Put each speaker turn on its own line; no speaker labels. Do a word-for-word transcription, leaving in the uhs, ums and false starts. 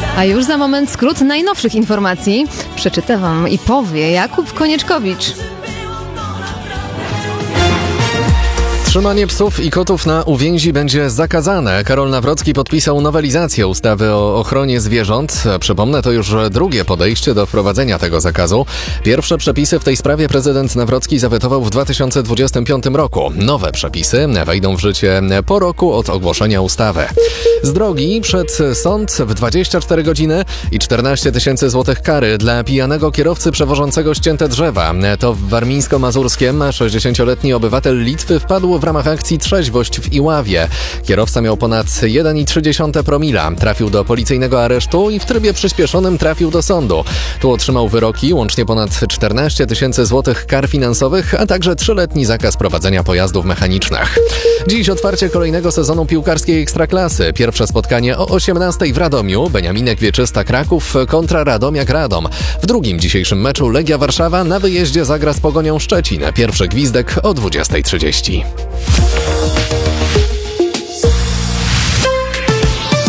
A już za moment skrót najnowszych informacji przeczyta Wam i powie Jakub Konieczkowicz.
Trzymanie psów i kotów na uwięzi będzie zakazane. Karol Nawrocki podpisał nowelizację ustawy o ochronie zwierząt. Przypomnę, to już drugie podejście do wprowadzenia tego zakazu. Pierwsze przepisy w tej sprawie prezydent Nawrocki zawetował w dwa tysiące dwudziestym piątym roku. Nowe przepisy wejdą w życie po roku od ogłoszenia ustawy. Z drogi przed sąd w dwadzieścia cztery godziny i czternaście tysięcy złotych kary dla pijanego kierowcy przewożącego ścięte drzewa. To w Warmińsko-Mazurskiem sześćdziesięcioletni obywatel Litwy wpadł w ramach akcji Trzeźwość w Iławie. Kierowca miał ponad jeden przecinek trzy promila. Trafił do policyjnego aresztu i w trybie przyspieszonym trafił do sądu. Tu otrzymał wyroki, łącznie ponad czternaście tysięcy złotych kar finansowych, a także trzyletni zakaz prowadzenia pojazdów mechanicznych. Dziś otwarcie kolejnego sezonu piłkarskiej Ekstraklasy. Pierwsze spotkanie o osiemnastej w Radomiu. Beniaminek Wieczysta Kraków kontra Radomiak Radom. W drugim dzisiejszym meczu Legia Warszawa na wyjeździe zagra z Pogonią Szczecin. Pierwszy gwizdek o dwudziestej trzydzieści.